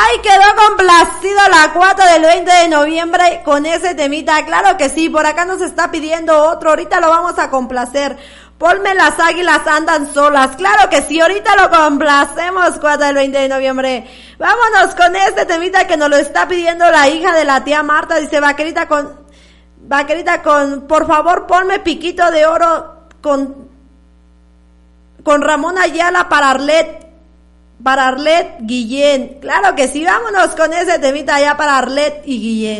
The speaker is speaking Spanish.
Ay, quedó complacido la cuota del 20 de noviembre con ese temita. Claro que sí, por acá nos está pidiendo otro. Ahorita lo vamos a complacer. Ponme Las Águilas Andan Solas. Claro que sí, ahorita lo complacemos, cuota del 20 de noviembre. Vámonos con este temita que nos lo está pidiendo la hija de la tía Marta. Dice, vaquerita con, por favor, ponme Piquito de Oro con Ramón Ayala para Arlet Guillén. Claro que sí, vámonos con ese temita allá para Arlet y Guillén.